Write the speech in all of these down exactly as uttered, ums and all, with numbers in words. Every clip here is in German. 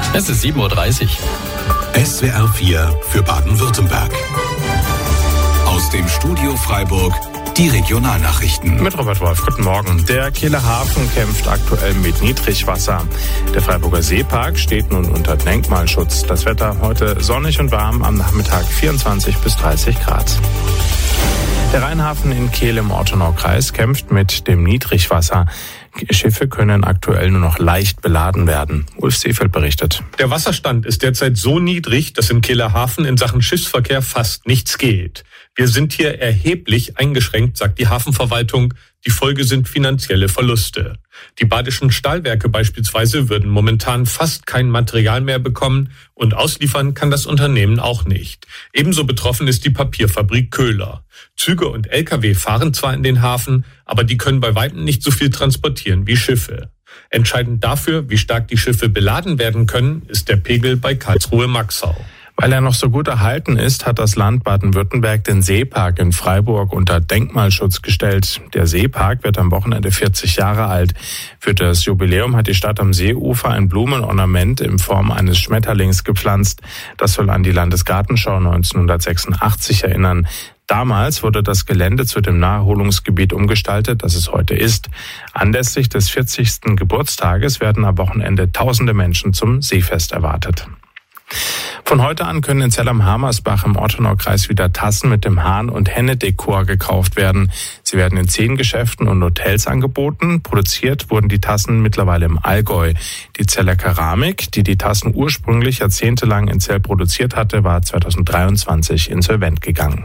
Es ist sieben Uhr dreißig. S W R vier für Baden-Württemberg. Aus dem Studio Freiburg die Regionalnachrichten. Mit Robert Wolf, guten Morgen. Der Kehler Hafen kämpft aktuell mit Niedrigwasser. Der Freiburger Seepark steht nun unter Denkmalschutz. Das Wetter heute sonnig und warm, am Nachmittag vierundzwanzig bis dreißig Grad. Der Rheinhafen in Kehl im Ortenaukreis kämpft mit dem Niedrigwasser. Schiffe können aktuell nur noch leicht beladen werden. Ulf Seefeld berichtet. Der Wasserstand ist derzeit so niedrig, dass im Kehler Hafen in Sachen Schiffsverkehr fast nichts geht. Wir sind hier erheblich eingeschränkt, sagt die Hafenverwaltung. Die Folge sind finanzielle Verluste. Die badischen Stahlwerke beispielsweise würden momentan fast kein Material mehr bekommen und ausliefern kann das Unternehmen auch nicht. Ebenso betroffen ist die Papierfabrik Köhler. Züge und L K W fahren zwar in den Hafen, aber die können bei weitem nicht so viel transportieren wie Schiffe. Entscheidend dafür, wie stark die Schiffe beladen werden können, ist der Pegel bei Karlsruhe-Maxau. Weil er noch so gut erhalten ist, hat das Land Baden-Württemberg den Seepark in Freiburg unter Denkmalschutz gestellt. Der Seepark wird am Wochenende vierzig Jahre alt. Für das Jubiläum hat die Stadt am Seeufer ein Blumenornament in Form eines Schmetterlings gepflanzt. Das soll an die Landesgartenschau neunzehnhundertsechsundachtzig erinnern. Damals wurde das Gelände zu dem Naherholungsgebiet umgestaltet, das es heute ist. Anlässlich des vierzigsten Geburtstages werden am Wochenende tausende Menschen zum Seefest erwartet. Von heute an können in Zell am Hamersbach im Ortenaukreis wieder Tassen mit dem Hahn- und Henne-Dekor gekauft werden. Sie werden in zehn Geschäften und Hotels angeboten. Produziert wurden die Tassen mittlerweile im Allgäu. Die Zeller Keramik, die die Tassen ursprünglich jahrzehntelang in Zell produziert hatte, war zweitausenddreiundzwanzig insolvent gegangen.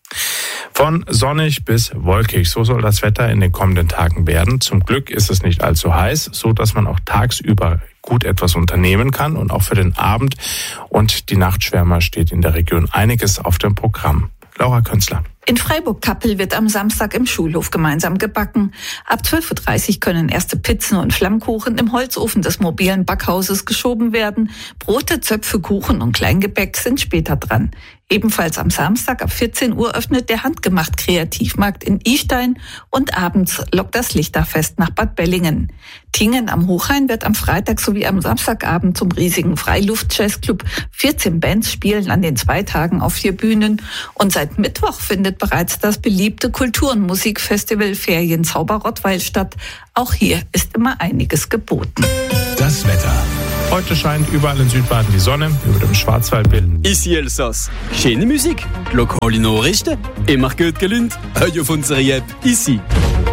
Von sonnig bis wolkig, so soll das Wetter in den kommenden Tagen werden. Zum Glück ist es nicht allzu heiß, so dass man auch tagsüber gut etwas unternehmen kann und auch für den Abend und die Nachtschwärmer steht in der Region einiges auf dem Programm. Laura Künzler. In Freiburg-Kappel wird am Samstag im Schulhof gemeinsam gebacken. Ab zwölf Uhr dreißig können erste Pizzen und Flammkuchen im Holzofen des mobilen Backhauses geschoben werden. Brote, Zöpfe, Kuchen und Kleingebäck sind später dran. Ebenfalls am Samstag ab vierzehn Uhr öffnet der Handgemacht Kreativmarkt in Istein und abends lockt das Lichterfest nach Bad Bellingen. Tingen am Hochrhein wird am Freitag sowie am Samstagabend zum riesigen Freiluft-Jazzclub. vierzehn Bands spielen an den zwei Tagen auf vier Bühnen und seit Mittwoch findet bereits das beliebte Kultur- und Musikfestival Ferien Zauberrottweil statt. Auch hier ist immer einiges geboten. Das Wetter. Heute scheint überall in Südbaden die Sonne, über dem Schwarzwaldbild. Ici Elsass. Schöne Musik, lokale Nachrichten, immer gut gelünt, hör auf unsere App, ici.